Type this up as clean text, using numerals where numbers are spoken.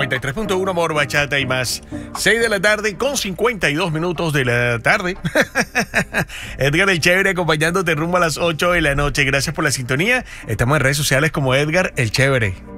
93.1 Amor, Bachata y más. 6 de la tarde con 52 minutos de la tarde. Edgar el Chévere acompañándote rumbo a las 8 de la noche. Gracias por la sintonía. Estamos en redes sociales como Edgar el Chévere.